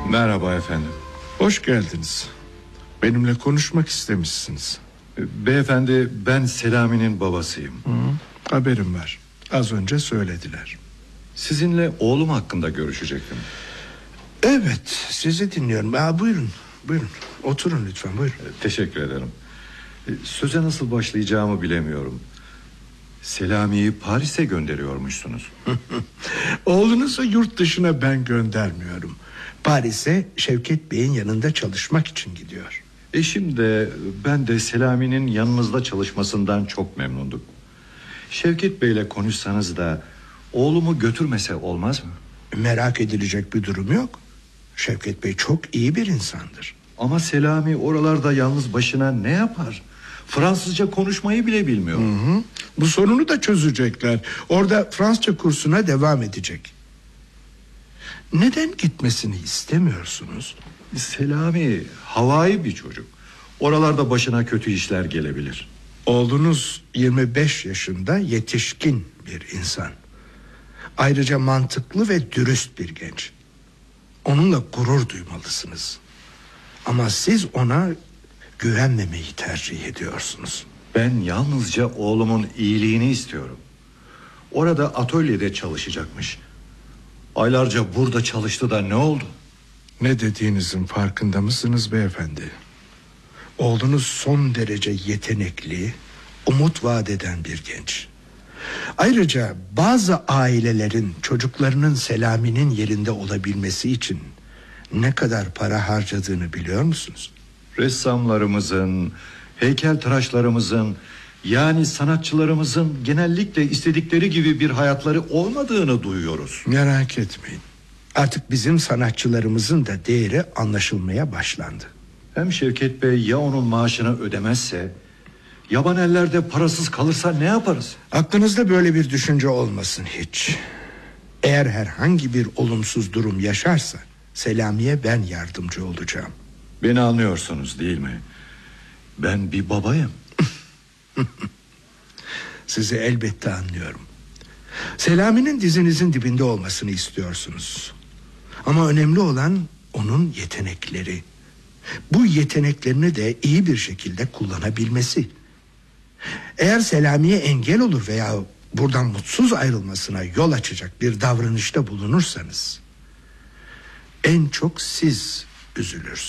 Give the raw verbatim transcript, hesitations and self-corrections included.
Merhaba efendim. Hoş geldiniz. Benimle konuşmak istemişsiniz. Beyefendi, ben Selami'nin babasıyım. Hı, haberim var. Az önce söylediler. Sizinle oğlum hakkında görüşecektim. Evet, sizi dinliyorum. Aa, buyurun, buyurun. Oturun lütfen, buyurun. Teşekkür ederim. Söze nasıl başlayacağımı bilemiyorum. Selami'yi Paris'e gönderiyormuşsunuz. Oğlunuzu yurt dışına ben göndermiyorum. Paris'e Şevket Bey'in yanında çalışmak için gidiyor. Eşim de ben de Selami'nin yanınızda çalışmasından çok memnunduk. Şevket Bey'le konuşsanız da oğlumu götürmese olmaz mı? Merak edilecek bir durum yok. Şevket Bey çok iyi bir insandır. Ama Selami oralarda yalnız başına ne yapar? Fransızca konuşmayı bile bilmiyor. Hı hı. Bu sorunu da çözecekler. Orada Fransızca kursuna devam edecek. Neden gitmesini istemiyorsunuz? Selami havai bir çocuk. Oralarda başına kötü işler gelebilir. Oğlunuz yirmi beş yaşında, yetişkin bir insan. Ayrıca mantıklı ve dürüst bir genç. Onunla gurur duymalısınız. Ama siz ona güvenmemeyi tercih ediyorsunuz. Ben yalnızca oğlumun iyiliğini istiyorum. Orada atölyede çalışacakmış. Aylarca burada çalıştı da ne oldu? Ne dediğinizin farkında mısınız beyefendi? Oğlunuz son derece yetenekli, umut vaat eden bir genç. Ayrıca bazı ailelerin çocuklarının Selami'nin yerinde olabilmesi için ne kadar para harcadığını biliyor musunuz? Ressamlarımızın, heykeltıraşlarımızın, yani sanatçılarımızın genellikle istedikleri gibi bir hayatları olmadığını duyuyoruz. Merak etmeyin. Artık bizim sanatçılarımızın da değeri anlaşılmaya başlandı. Hem Şevket Bey ya onun maaşını ödemezse, yaban ellerde parasız kalırsa ne yaparız? Aklınızda böyle bir düşünce olmasın hiç. Eğer herhangi bir olumsuz durum yaşarsa Selami'ye ben yardımcı olacağım. Beni anlıyorsunuz değil mi? Ben bir babayım. Sizi elbette anlıyorum. Selami'nin dizinizin dibinde olmasını istiyorsunuz. Ama önemli olan onun yetenekleri. Bu yeteneklerini de iyi bir şekilde kullanabilmesi. Eğer Selami'ye engel olur veya buradan mutsuz ayrılmasına yol açacak bir davranışta bulunursanız en çok siz üzülürsünüz.